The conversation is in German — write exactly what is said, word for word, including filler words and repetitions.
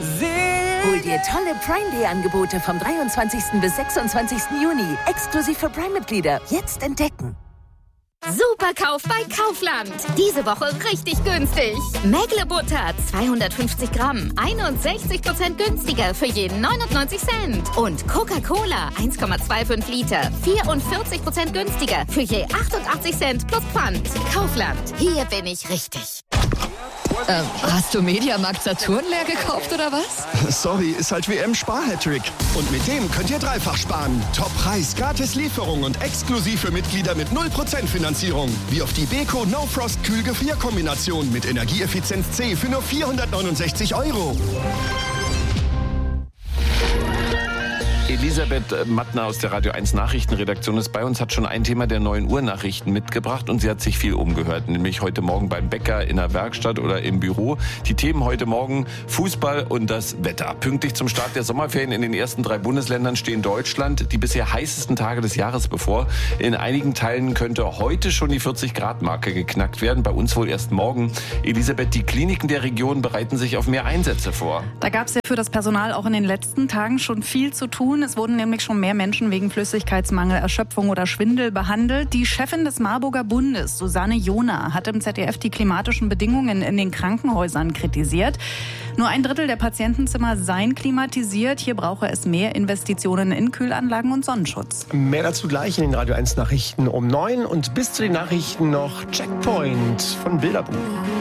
Hol dir tolle Prime Day Angebote vom dreiundzwanzigsten bis sechsundzwanzigsten Juni. Exklusiv für Prime-Mitglieder. Jetzt entdecken. Superkauf bei Kaufland. Diese Woche richtig günstig. Mägle-Butter zweihundertfünfzig Gramm, einundsechzig Prozent günstiger für jeden neunundneunzig Cent. Und Coca-Cola eins Komma fünfundzwanzig Liter, vierundvierzig Prozent günstiger für je achtundachtzig Cent plus Pfand. Kaufland, hier bin ich richtig. Ähm, hast du Mediamarkt Saturn leer gekauft oder was? Sorry, ist halt W M-Spar-Hattrick. Und mit dem könnt ihr dreifach sparen. Top-Preis, gratis Lieferung und exklusiv für Mitglieder mit null Prozent Finanzierung. Wie auf die Beko No Frost Kühl-Gefrier-Kombination mit Energieeffizienz C für nur vierhundertneunundsechzig Euro. Elisabeth Mattner aus der Radio eins Nachrichtenredaktion ist bei uns, hat schon ein Thema der neun Uhr Nachrichten mitgebracht und sie hat sich viel umgehört, nämlich heute Morgen beim Bäcker, in der Werkstatt oder im Büro. Die Themen heute Morgen: Fußball und das Wetter. Pünktlich zum Start der Sommerferien in den ersten drei Bundesländern stehen Deutschland die bisher heißesten Tage des Jahres bevor. In einigen Teilen könnte heute schon die vierzig Grad Marke geknackt werden, bei uns wohl erst morgen. Elisabeth, die Kliniken der Region bereiten sich auf mehr Einsätze vor. Da gab es ja für das Personal auch in den letzten Tagen schon viel zu tun. Es wurden nämlich schon mehr Menschen wegen Flüssigkeitsmangel, Erschöpfung oder Schwindel behandelt. Die Chefin des Marburger Bundes, Susanne Jona, hat im Z D F die klimatischen Bedingungen in den Krankenhäusern kritisiert. Nur ein Drittel der Patientenzimmer seien klimatisiert. Hier brauche es mehr Investitionen in Kühlanlagen und Sonnenschutz. Mehr dazu gleich in den Radio eins Nachrichten um neun und bis zu den Nachrichten noch Checkpoint von Bilderbuch.